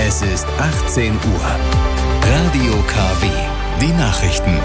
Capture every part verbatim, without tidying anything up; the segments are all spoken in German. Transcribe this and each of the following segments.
Es ist achtzehn Uhr. Radio K W. Die Nachrichten.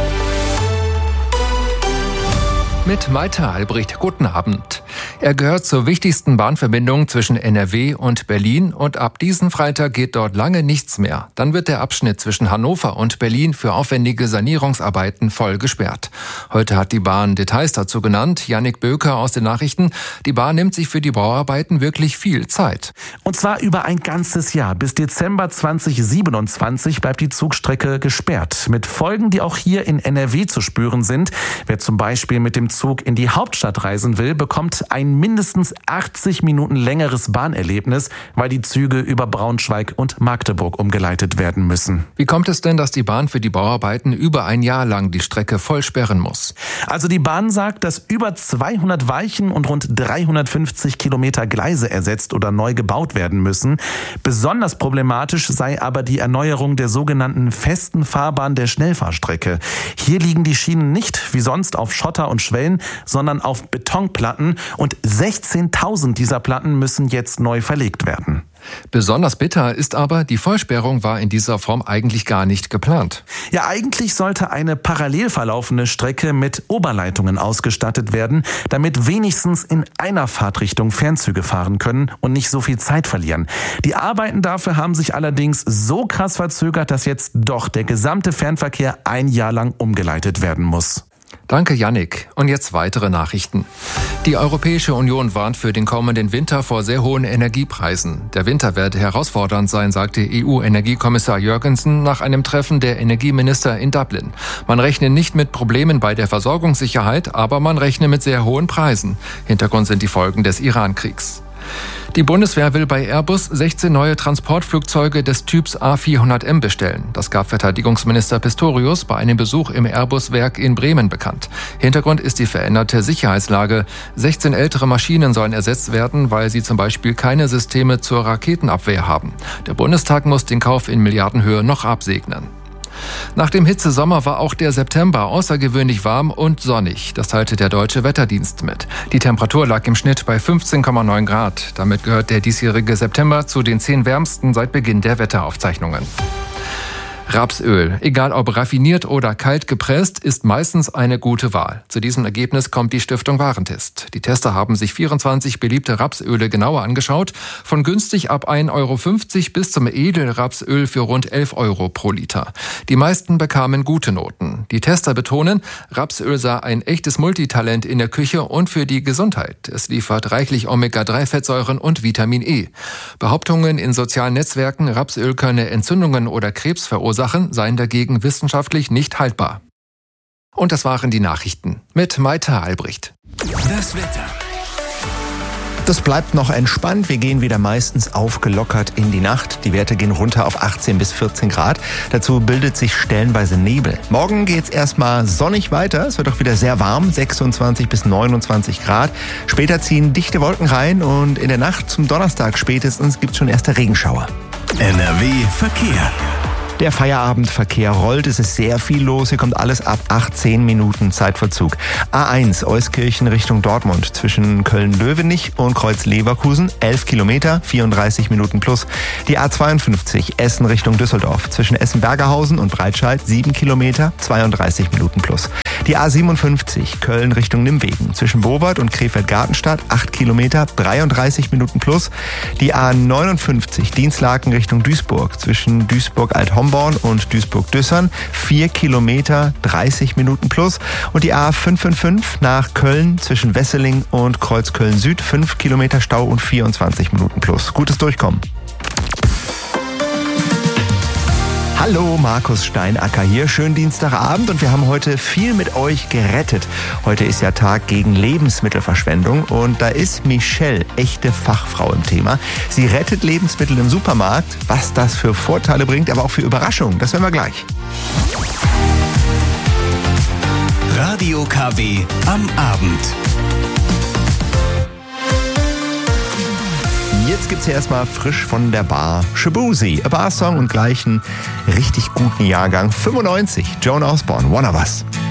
Mit Malte Albrecht, guten Abend. Er gehört zur wichtigsten Bahnverbindung zwischen N R W und Berlin und ab diesem Freitag geht dort lange nichts mehr. Dann wird der Abschnitt zwischen Hannover und Berlin für aufwendige Sanierungsarbeiten voll gesperrt. Heute hat die Bahn Details dazu genannt. Jannik Böker aus den Nachrichten. Die Bahn nimmt sich für die Bauarbeiten wirklich viel Zeit. Und zwar über ein ganzes Jahr. Bis Dezember zweitausendsiebenundzwanzig bleibt die Zugstrecke gesperrt. Mit Folgen, die auch hier in N R W zu spüren sind. Wer zum Beispiel mit dem Zug in die Hauptstadt reisen will, bekommt ein mindestens achtzig Minuten längeres Bahnerlebnis, weil die Züge über Braunschweig und Magdeburg umgeleitet werden müssen. Wie kommt es denn, dass die Bahn für die Bauarbeiten über ein Jahr lang die Strecke voll sperren muss? Also die Bahn sagt, dass über zweihundert Weichen und rund dreihundertfünfzig Kilometer Gleise ersetzt oder neu gebaut werden müssen. Besonders problematisch sei aber die Erneuerung der sogenannten festen Fahrbahn der Schnellfahrstrecke. Hier liegen die Schienen nicht wie sonst auf Schotter und Schwellen, sondern auf Betonplatten und sechzehntausend dieser Platten müssen jetzt neu verlegt werden. Besonders bitter ist aber, die Vollsperrung war in dieser Form eigentlich gar nicht geplant. Ja, eigentlich sollte eine parallel verlaufende Strecke mit Oberleitungen ausgestattet werden, damit wenigstens in einer Fahrtrichtung Fernzüge fahren können und nicht so viel Zeit verlieren. Die Arbeiten dafür haben sich allerdings so krass verzögert, dass jetzt doch der gesamte Fernverkehr ein Jahr lang umgeleitet werden muss. Danke, Jannik. Und jetzt weitere Nachrichten. Die Europäische Union warnt für den kommenden Winter vor sehr hohen Energiepreisen. Der Winter werde herausfordernd sein, sagte E U-Energiekommissar Jørgensen nach einem Treffen der Energieminister in Dublin. Man rechne nicht mit Problemen bei der Versorgungssicherheit, aber man rechne mit sehr hohen Preisen. Hintergrund sind die Folgen des Iran-Kriegs. Die Bundeswehr will bei Airbus sechzehn neue Transportflugzeuge des Typs A vierhundert M bestellen. Das gab Verteidigungsminister Pistorius bei einem Besuch im Airbus-Werk in Bremen bekannt. Hintergrund ist die veränderte Sicherheitslage. sechzehn ältere Maschinen sollen ersetzt werden, weil sie zum Beispiel keine Systeme zur Raketenabwehr haben. Der Bundestag muss den Kauf in Milliardenhöhe noch absegnen. Nach dem Hitzesommer war auch der September außergewöhnlich warm und sonnig. Das teilte der Deutsche Wetterdienst mit. Die Temperatur lag im Schnitt bei fünfzehn Komma neun Grad. Damit gehört der diesjährige September zu den zehn wärmsten seit Beginn der Wetteraufzeichnungen. Rapsöl, egal ob raffiniert oder kalt gepresst, ist meistens eine gute Wahl. Zu diesem Ergebnis kommt die Stiftung Warentest. Die Tester haben sich vierundzwanzig beliebte Rapsöle genauer angeschaut, von günstig ab ein Euro fünfzig bis zum Edelrapsöl für rund elf Euro pro Liter. Die meisten bekamen gute Noten. Die Tester betonen, Rapsöl sei ein echtes Multitalent in der Küche und für die Gesundheit. Es liefert reichlich Omega drei Fettsäuren und Vitamin E. Behauptungen in sozialen Netzwerken, Rapsöl könne Entzündungen oder Krebs verursachen, seien dagegen wissenschaftlich nicht haltbar. Und das waren die Nachrichten mit Malte Albrecht. Das Wetter. Das bleibt noch entspannt. Wir gehen wieder meistens aufgelockert in die Nacht. Die Werte gehen runter auf achtzehn bis vierzehn Grad. Dazu bildet sich stellenweise Nebel. Morgen geht's erstmal sonnig weiter. Es wird auch wieder sehr warm, sechsundzwanzig bis neunundzwanzig Grad. Später ziehen dichte Wolken rein und in der Nacht zum Donnerstag spätestens gibt's schon erste Regenschauer. N R W Verkehr. Der Feierabendverkehr rollt, es ist sehr viel los. Hier kommt alles ab achtzehn Minuten Zeitverzug. A eins Euskirchen Richtung Dortmund zwischen Köln-Löwenich und Kreuz-Leverkusen, elf Kilometer, vierunddreißig Minuten plus. Die A zweiundfünfzig Essen Richtung Düsseldorf zwischen Essen-Bergerhausen und Breitscheid, sieben Kilometer, zweiunddreißig Minuten plus. Die A siebenundfünfzig Köln Richtung Nimwegen zwischen Bobert und Krefeld-Gartenstadt, acht Kilometer, dreiunddreißig Minuten plus. Die A neunundfünfzig Dienstlaken Richtung Duisburg zwischen Duisburg-Alt-Homborn und Duisburg-Düssern, vier Kilometer, dreißig Minuten plus. Und die A fünfundfünfzig nach Köln zwischen Wesseling und Kreuzköln-Süd, fünf Kilometer Stau und vierundzwanzig Minuten plus. Gutes Durchkommen. Hallo, Markus Steinacker hier. Schönen Dienstagabend und wir haben heute viel mit euch gerettet. Heute ist ja Tag gegen Lebensmittelverschwendung und da ist Michelle, echte Fachfrau im Thema. Sie rettet Lebensmittel im Supermarkt. Was das für Vorteile bringt, aber auch für Überraschungen, das hören wir gleich. Radio K W am Abend. Jetzt gibt's hier erstmal frisch von der Bar Shaboozey, a Bar-Song und gleich einen richtig guten Jahrgang. fünfundneunzig, Joan Osborne, One of Us.